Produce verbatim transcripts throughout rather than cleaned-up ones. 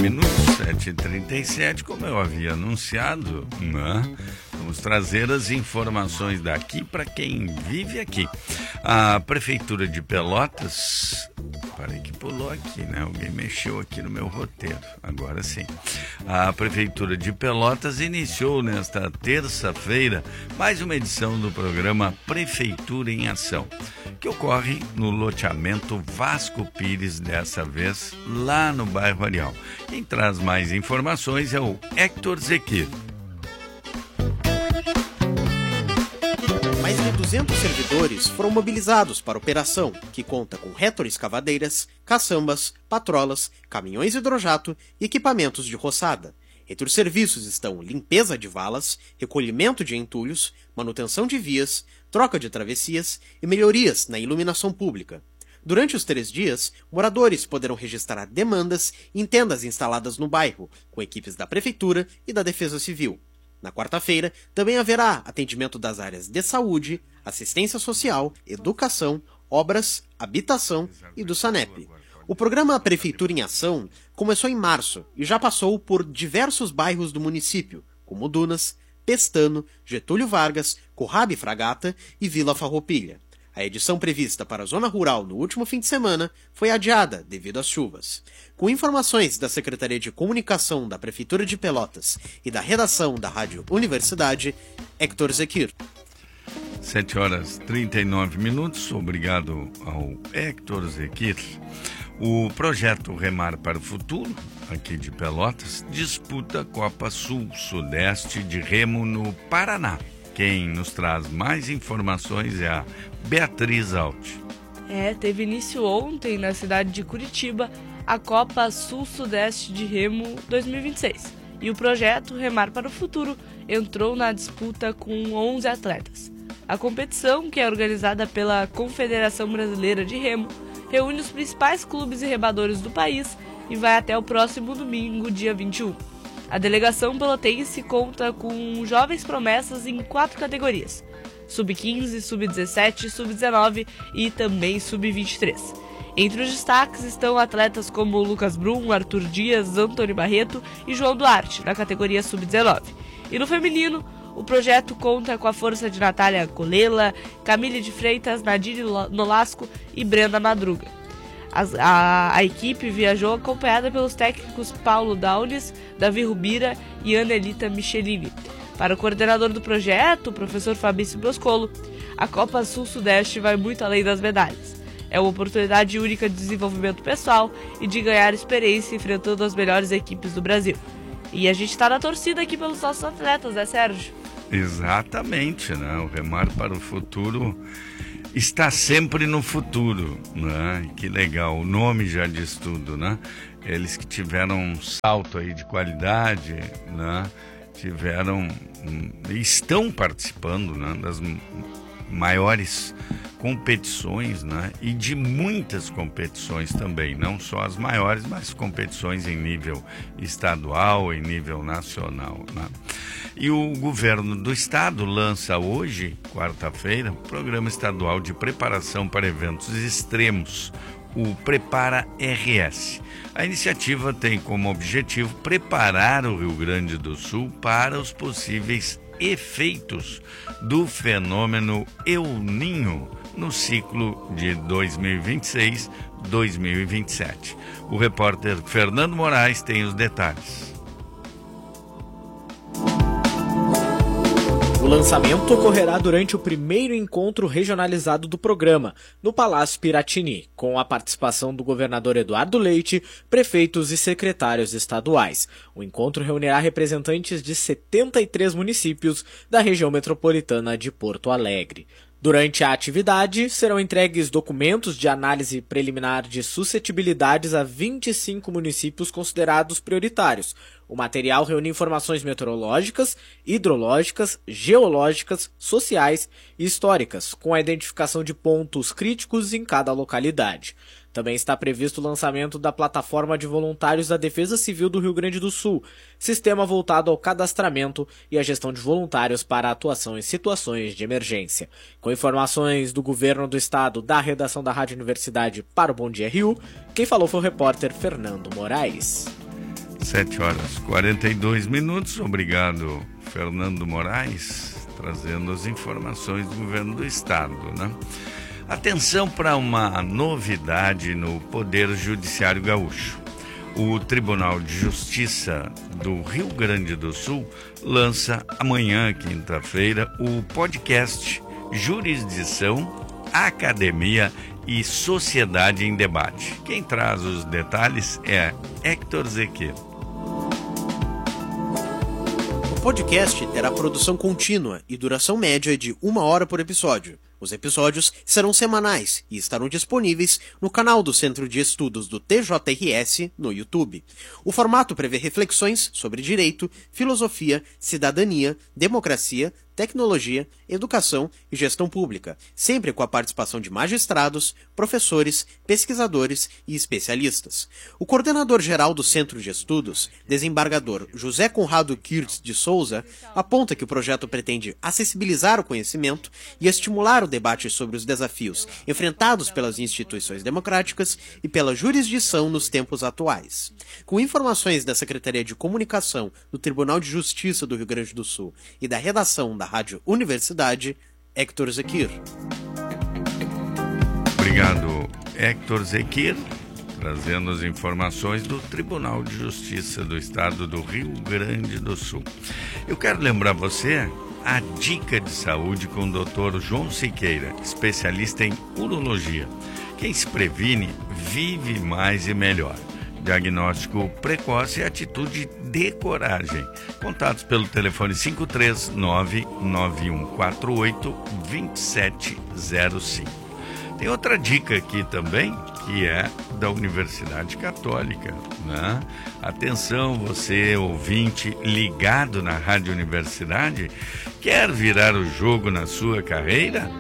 minutos, sete e trinta e sete, como eu havia anunciado, né? Vamos trazer as informações daqui para quem vive aqui. A Prefeitura de Pelotas... Parei que pulou aqui, né? Alguém mexeu aqui no meu roteiro. Agora sim. A Prefeitura de Pelotas iniciou nesta terça-feira mais uma edição do programa Prefeitura em Ação, que ocorre no loteamento Vasco Pires, dessa vez lá no bairro Areal. Quem traz mais informações é o Hector Zequir. Mais de duzentos servidores foram mobilizados para a operação, que conta com retroescavadeiras, caçambas, patrolas, caminhões hidrojato e equipamentos de roçada. Entre os serviços estão limpeza de valas, recolhimento de entulhos, manutenção de vias, troca de travessias e melhorias na iluminação pública. Durante os três dias, moradores poderão registrar demandas em tendas instaladas no bairro, com equipes da Prefeitura e da Defesa Civil. Na quarta-feira, também haverá atendimento das áreas de saúde, assistência social, educação, obras, habitação e do SANEP. O programa Prefeitura em Ação começou em março e já passou por diversos bairros do município, como Dunas, Pestano, Getúlio Vargas, Corrabe Fragata e Vila Farroupilha. A edição prevista para a zona rural no último fim de semana foi adiada devido às chuvas. Com informações da Secretaria de Comunicação da Prefeitura de Pelotas e da redação da Rádio Universidade, Hector Zequir. sete horas e trinta e nove minutos, obrigado ao Hector Zequir. O projeto Remar para o Futuro, aqui de Pelotas, disputa a Copa Sul-Sudeste de Remo no Paraná. Quem nos traz mais informações é a Beatriz Alt. É, teve início ontem na cidade de Curitiba a Copa Sul-Sudeste de Remo dois mil e vinte e seis. E o projeto Remar para o Futuro entrou na disputa com onze atletas. A competição, que é organizada pela Confederação Brasileira de Remo, reúne os principais clubes e remadores do país e vai até o próximo domingo, dia vinte e um. A delegação pelotense conta com jovens promessas em quatro categorias: sub quinze, sub dezessete, sub dezenove e também sub vinte e três. Entre os destaques estão atletas como Lucas Brum, Arthur Dias, Antônio Barreto e João Duarte, na categoria sub dezenove. E no feminino, o projeto conta com a força de Natália Colela, Camille de Freitas, Nadine Nolasco e Brenda Madruga. As, a, a equipe viajou acompanhada pelos técnicos Paulo Daunes, Davi Rubira e Anelita Michelini. Para o coordenador do projeto, o professor Fabrício Broscolo, a Copa Sul-Sudeste vai muito além das medalhas. É uma oportunidade única de desenvolvimento pessoal e de ganhar experiência enfrentando as melhores equipes do Brasil. E a gente está na torcida aqui pelos nossos atletas, né, Sérgio? Exatamente, né? O Remar para o Futuro está sempre no futuro, né? Que legal, o nome já diz tudo, né? Eles que tiveram um salto aí de qualidade, né? Tiveram, estão participando, né? Das maiores competições, né? E de muitas competições também, não só as maiores, mas competições em nível estadual, em nível nacional, né? E o governo do estado lança hoje, quarta-feira, o Programa Estadual de Preparação para Eventos Extremos, o Prepara R S. A iniciativa tem como objetivo preparar o Rio Grande do Sul para os possíveis efeitos do fenômeno El Niño no ciclo de dois mil e vinte e seis a dois mil e vinte e sete. O repórter Fernando Moraes tem os detalhes. O lançamento ocorrerá durante o primeiro encontro regionalizado do programa, no Palácio Piratini, com a participação do governador Eduardo Leite, prefeitos e secretários estaduais. O encontro reunirá representantes de setenta e três municípios da região metropolitana de Porto Alegre. Durante a atividade, serão entregues documentos de análise preliminar de suscetibilidades a vinte e cinco municípios considerados prioritários. O material reúne informações meteorológicas, hidrológicas, geológicas, sociais e históricas, com a identificação de pontos críticos em cada localidade. Também está previsto o lançamento da Plataforma de Voluntários da Defesa Civil do Rio Grande do Sul, sistema voltado ao cadastramento e à gestão de voluntários para a atuação em situações de emergência. Com informações do Governo do Estado, da redação da Rádio Universidade para o Bom Dia Rio, quem falou foi o repórter Fernando Moraes. sete horas e quarenta e dois minutos. Obrigado, Fernando Moraes, trazendo as informações do governo do estado, né? Atenção para uma novidade no Poder Judiciário Gaúcho. O Tribunal de Justiça do Rio Grande do Sul lança amanhã, quinta-feira, o podcast Jurisdição, Academia e Sociedade em Debate. Quem traz os detalhes é Héctor Zequer. O podcast terá produção contínua e duração média de uma hora por episódio. Os episódios serão semanais e estarão disponíveis no canal do Centro de Estudos do T J R S no YouTube. O formato prevê reflexões sobre direito, filosofia, cidadania, democracia, tecnologia, educação e gestão pública, sempre com a participação de magistrados, professores, pesquisadores e especialistas. O coordenador-geral do Centro de Estudos, desembargador José Conrado Kirtz de Souza, aponta que o projeto pretende acessibilizar o conhecimento e estimular o debate sobre os desafios enfrentados pelas instituições democráticas e pela jurisdição nos tempos atuais. Com informações da Secretaria de Comunicação do Tribunal de Justiça do Rio Grande do Sul e da redação da Rádio Universidade, Héctor Zequer. Obrigado, Héctor Zequer, trazendo as informações do Tribunal de Justiça do Estado do Rio Grande do Sul. Eu quero lembrar você a dica de saúde com o doutor João Siqueira, especialista em urologia. Quem se previne, vive mais e melhor. Diagnóstico precoce e atitude de coragem. Contatos pelo telefone cinco três nove nove um quatro oito dois sete zero cinco. Tem outra dica aqui também, que é da Universidade Católica, né? Atenção, você ouvinte ligado na Rádio Universidade, quer virar o jogo na sua carreira?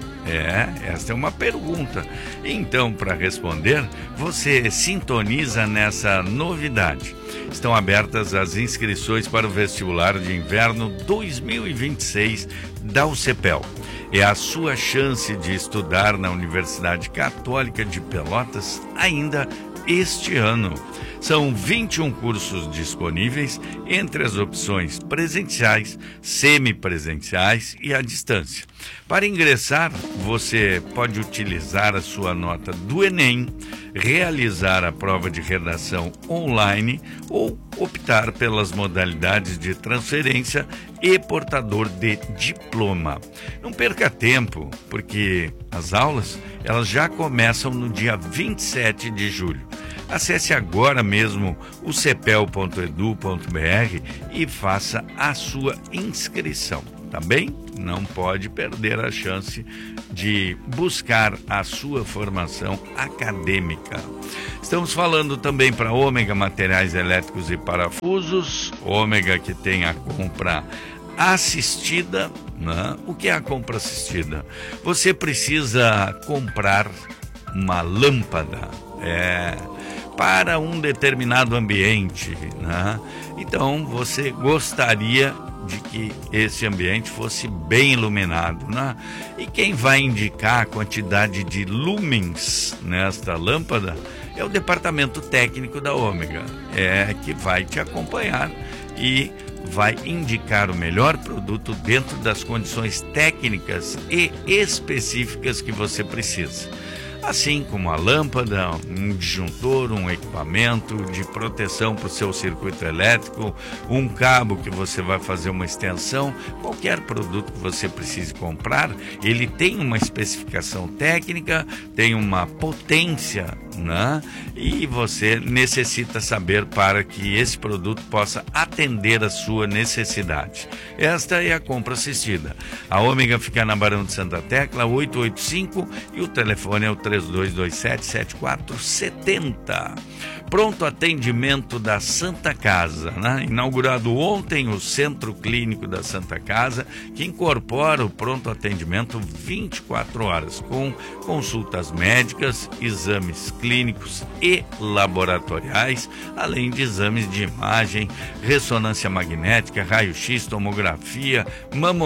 É, esta é uma pergunta. Então, para responder, você sintoniza nessa novidade. Estão abertas as inscrições para o vestibular de inverno dois mil e vinte e seis da U C P E L. É a sua chance de estudar na Universidade Católica de Pelotas ainda este ano. São vinte e um cursos disponíveis entre as opções presenciais, semipresenciais e à distância. Para ingressar, você pode utilizar a sua nota do Enem, realizar a prova de redação online ou optar pelas modalidades de transferência e portador de diploma. Não perca tempo, porque as aulas elas já começam no dia vinte e sete de julho. Acesse agora mesmo o cepel ponto edu ponto br e faça a sua inscrição, tá bem? Não pode perder a chance de buscar a sua formação acadêmica. Estamos falando também para Ômega Materiais Elétricos e Parafusos, Ômega que tem a compra assistida, né? O que é a compra assistida? Você precisa comprar uma lâmpada, é... para um determinado ambiente, né? Então você gostaria de que esse ambiente fosse bem iluminado, né? E quem vai indicar a quantidade de lumens nesta lâmpada é o departamento técnico da Ômega, é que vai te acompanhar e vai indicar o melhor produto dentro das condições técnicas e específicas que você precisa. Assim como a lâmpada, um disjuntor, um equipamento de proteção para o seu circuito elétrico, um cabo que você vai fazer uma extensão, qualquer produto que você precise comprar, ele tem uma especificação técnica, tem uma potência, né? E você necessita saber para que esse produto possa atender a sua necessidade. Esta é a compra assistida. A Ômega fica na Barão de Santa Tecla, oitocentos e oitenta e cinco, e o telefone é o três dois dois sete, sete quatro sete zero. Pronto atendimento da Santa Casa, né? Inaugurado ontem o Centro Clínico da Santa Casa, que incorpora o pronto atendimento vinte e quatro horas, com consultas médicas, exames clínicos e laboratoriais, além de exames de imagem, ressonância magnética, raio-x, tomografia,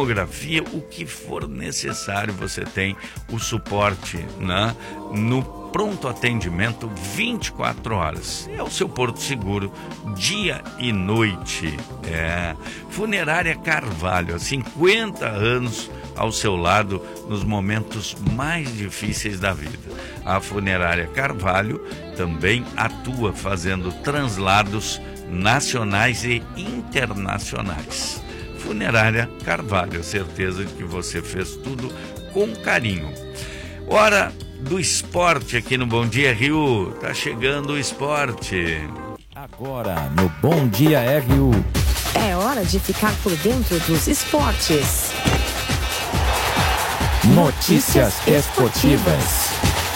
mamografia, o que for necessário, você tem o suporte, né? No pronto atendimento vinte e quatro horas. É o seu Porto Seguro, dia e noite. É. Funerária Carvalho, há cinquenta anos ao seu lado nos momentos mais difíceis da vida. A Funerária Carvalho também atua fazendo translados nacionais e internacionais. Funerária Carvalho, certeza de que você fez tudo com carinho. Hora do esporte aqui no Bom Dia Rio. Tá chegando o esporte. Agora no Bom Dia R U. É hora de ficar por dentro dos esportes. Notícias esportivas.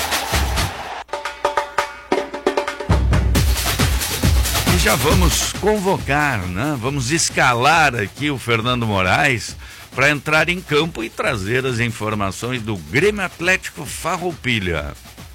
E já vamos convocar, né? Vamos escalar aqui o Fernando Moraes para entrar em campo e trazer as informações do Grêmio Atlético Farroupilha.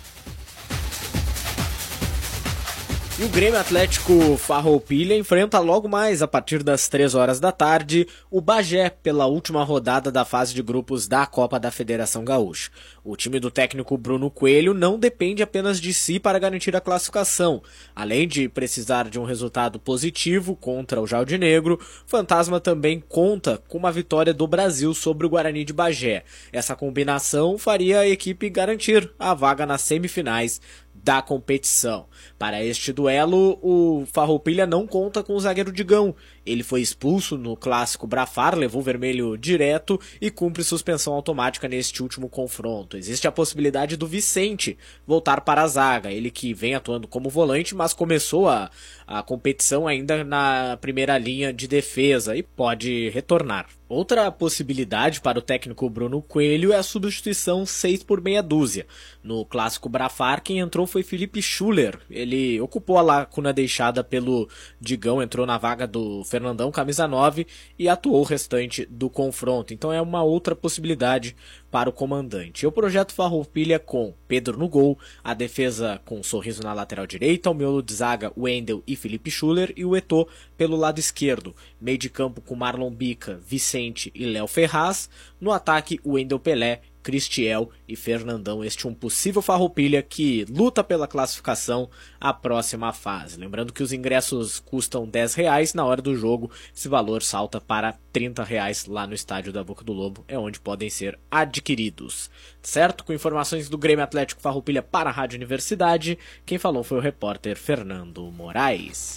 E o Grêmio Atlético Farroupilha enfrenta logo mais, a partir das três horas da tarde, o Bagé pela última rodada da fase de grupos da Copa da Federação Gaúcha. O time do técnico Bruno Coelho não depende apenas de si para garantir a classificação. Além de precisar de um resultado positivo contra o Jaldinegro, o Fantasma também conta com uma vitória do Brasil sobre o Guarani de Bagé. Essa combinação faria a equipe garantir a vaga nas semifinais da competição. Para este duelo, o Farroupilha não conta com o zagueiro Digão. Ele foi expulso no clássico Brafar, levou vermelho direto e cumpre suspensão automática neste último confronto. Existe a possibilidade do Vicente voltar para a zaga, ele que vem atuando como volante, mas começou a, a competição ainda na primeira linha de defesa e pode retornar. Outra possibilidade para o técnico Bruno Coelho é a substituição seis por meia dúzia. No clássico Brafar, quem entrou foi Felipe Schuller. Ele ocupou a lacuna deixada pelo Digão, entrou na vaga do Fernandão, camisa nove, e atuou o restante do confronto. Então é uma outra possibilidade para o comandante. O projeto Farroupilha com Pedro no gol, a defesa com um Sorriso na lateral direita, o miolo de zaga, Wendel e Felipe Schuller, e o Eto'o pelo lado esquerdo. Meio de campo com Marlon Bica, Vicente e Léo Ferraz. No ataque, Wendel Pelé, Cristiel e Fernandão. Este é um possível Farroupilha que luta pela classificação à próxima fase. Lembrando que os ingressos custam dez reais, na hora do jogo esse valor salta para trinta reais lá no estádio da Boca do Lobo, é onde podem ser adquiridos. Certo? Com informações do Grêmio Atlético Farroupilha para a Rádio Universidade, quem falou foi o repórter Fernando Moraes.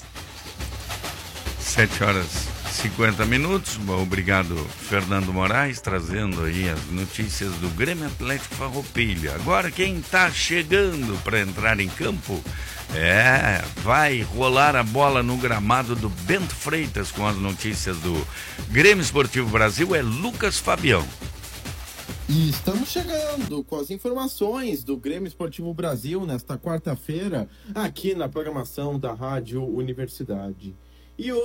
sete horas e cinquenta minutos. Obrigado, Fernando Moraes, trazendo aí as notícias do Grêmio Atlético Farroupilha. Agora quem está chegando para entrar em campo é, vai rolar a bola no gramado do Bento Freitas com as notícias do Grêmio Esportivo Brasil, é Lucas Fabião. E estamos chegando com as informações do Grêmio Esportivo Brasil nesta quarta-feira, aqui na programação da Rádio Universidade. E hoje